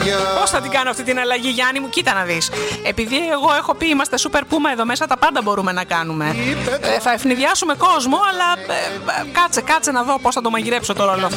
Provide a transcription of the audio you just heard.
Πώς θα την κάνω αυτή την αλλαγή, Γιάννη μου? Κοίτα να δεις. Επειδή εγώ έχω πει είμαστε Super Puma εδώ μέσα, τα πάντα μπορούμε να κάνουμε. Θα ευνηδιάσουμε κόσμο, αλλά κάτσε να δω πώς θα το μαγειρέψω τώρα όλο αυτό.